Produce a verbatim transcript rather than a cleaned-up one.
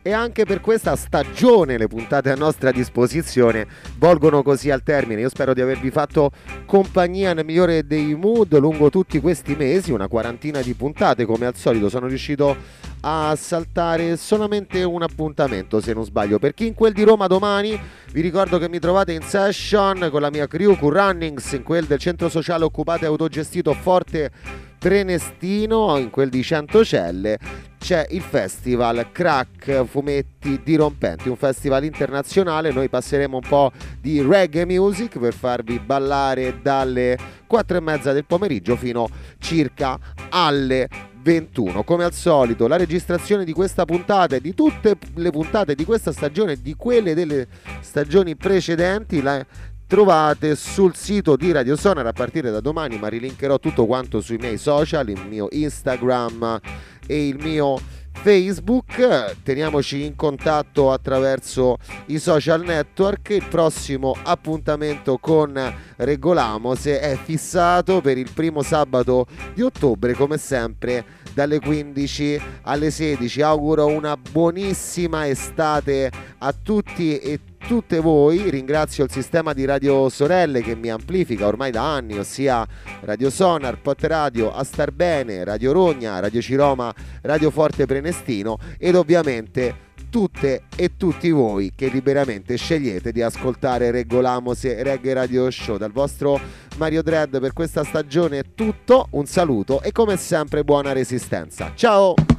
e anche per questa stagione le puntate a nostra disposizione volgono così al termine. Io spero di avervi fatto compagnia nel migliore dei mood lungo tutti questi mesi, una quarantina di puntate come al solito. Sono riuscito a saltare solamente un appuntamento, se non sbaglio. Per chi in quel di Roma domani, vi ricordo che mi trovate in session con la mia crew Q Runnings, in quel del centro sociale occupato e autogestito Forte Prenestino, in quel di Centocelle c'è il festival Crack Fumetti Dirompenti, un festival internazionale. Noi passeremo un po' di reggae music per farvi ballare dalle quattro e mezza del pomeriggio fino circa alle ventuno. Come al solito la registrazione di questa puntata e di tutte le puntate di questa stagione e di quelle delle stagioni precedenti la trovate sul sito di Radio Sonar a partire da domani, ma rilinkerò tutto quanto sui miei social, il mio Instagram e il mio Facebook. Teniamoci in contatto attraverso i social network. Il prossimo appuntamento con Regolamos è fissato per il primo sabato di ottobre, come sempre dalle quindici alle sedici. Auguro una buonissima estate a tutti e tutte voi. Ringrazio il sistema di radio sorelle che mi amplifica ormai da anni, ossia Radio Sonar, Pot Radio, A Star Bene, Radio Rogna, Radio Ciroma, Radio Forte Prenestino, ed ovviamente tutte e tutti voi che liberamente scegliete di ascoltare Regolamos e Reggae Radio Show. Dal vostro Mario Dread per questa stagione è tutto, un saluto e come sempre buona resistenza. Ciao!